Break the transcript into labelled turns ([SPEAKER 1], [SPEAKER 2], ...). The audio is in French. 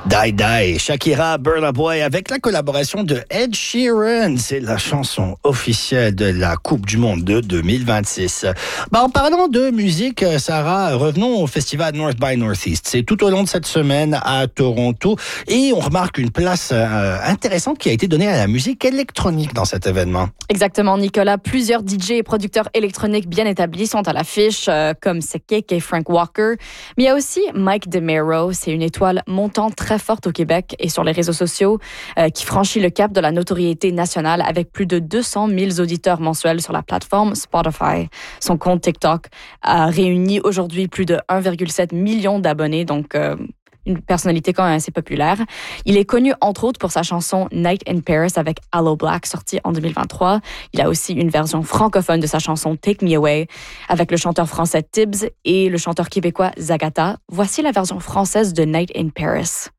[SPEAKER 1] Die Die, Shakira, Burna Boy avec la collaboration de Ed Sheeran. C'est la chanson officielle de la Coupe du Monde de 2026. En parlant de musique, Sarah, revenons au festival North by Northeast. C'est tout au long de cette semaine à Toronto et on remarque une place intéressante qui a été donnée à la musique électronique dans cet événement.
[SPEAKER 2] Exactement, Nicolas. Plusieurs DJ et producteurs électroniques bien établis sont à l'affiche, comme Sekek et Frank Walker. Mais il y a aussi Mike DeMero. C'est une étoile montante très forte au Québec et sur les réseaux sociaux qui franchit le cap de la notoriété nationale avec plus de 200 000 auditeurs mensuels sur la plateforme Spotify. Son compte TikTok a réuni aujourd'hui plus de 1,7 million d'abonnés, donc une personnalité quand même assez populaire. Il est connu entre autres pour sa chanson Night in Paris avec Allo Black, sortie en 2023. Il a aussi une version francophone de sa chanson Take Me Away avec le chanteur français Tibbs et le chanteur québécois Zagata. Voici la version française de Night in Paris.